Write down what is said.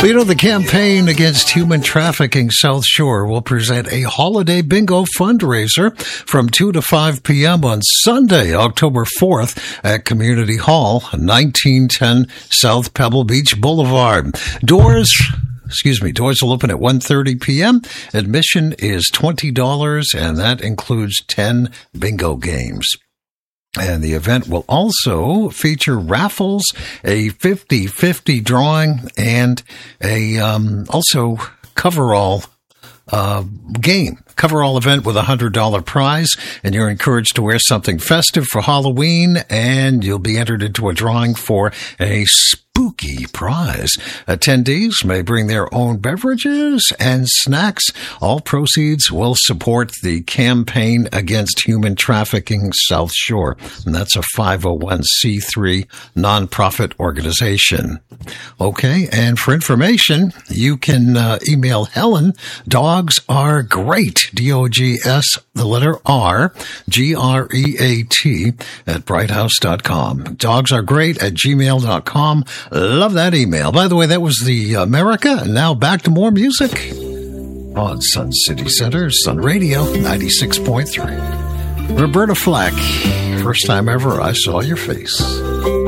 Well, you know, the Campaign Against Human Trafficking South Shore will present a holiday bingo fundraiser from 2 to 5 p.m. on Sunday, October 4th at Community Hall, 1910 South Pebble Beach Boulevard. Doors will open at 1:30 p.m. Admission is $20, and that includes 10 bingo games. And the event will also feature raffles, a 50-50 drawing, and a also coverall coverall event with a $100 prize. And you're encouraged to wear something festive for Halloween, and you'll be entered into a drawing for a spooky prize. Attendees may bring their own beverages and snacks. All proceeds will support the Campaign Against Human Trafficking South Shore, and that's a 501c3 nonprofit organization. Okay, and for information, you can email Helen. Dogs are great. DOGS, the letter R, GREAT at brighthouse.com. Dogs are great at gmail.com. Love that email. By the way, that was the America. And now back to more music on Sun City Center, Sun Radio 96.3. Roberta Flack, first time ever I saw your face.